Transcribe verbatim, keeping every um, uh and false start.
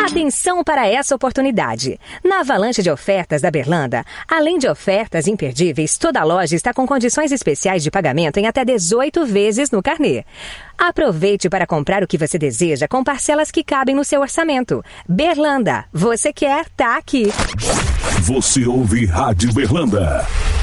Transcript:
Atenção para essa oportunidade. Na avalanche de ofertas da Berlanda, além de ofertas imperdíveis, toda a loja está com condições especiais de pagamento em até dezoito vezes no carnê. Aproveite para comprar o que você deseja com parcelas que cabem no seu orçamento. Berlanda, você quer, tá aqui. Você ouve Rádio Berlanda.